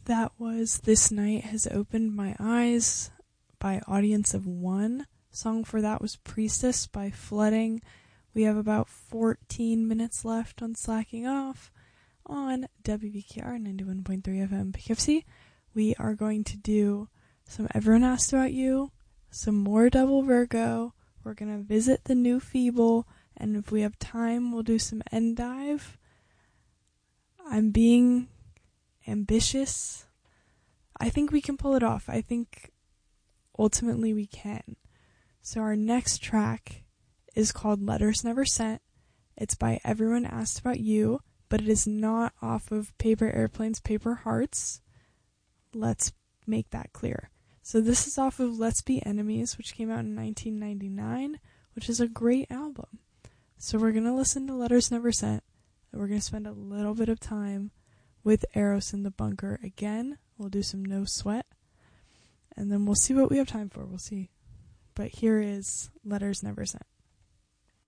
That was This Night Has Opened My Eyes by Audience of One. Song for that was Priestess by Flooding. We have about 14 minutes left on Slacking Off on WBKR 91.3 FM Poughkeepsie. We are going to do some Everyone Asked About You, some more Double Virgo. We're going to visit the new Feeble, and if we have time, we'll do some Endive. I'm being ambitious. I think we can pull it off. I think ultimately we can. So our next track is called Letters Never Sent. It's by Everyone Asked About You, but it is not off of Paper Airplanes, Paper Hearts. Let's make that clear. So this is off of Let's Be Enemies, which came out in 1999, which is a great album. So we're going to listen to Letters Never Sent, and we're going to spend a little bit of time with Eros in the Bunker again. We'll do some No Sweat, and then we'll see what we have time for. We'll see. But here is Letters Never Sent.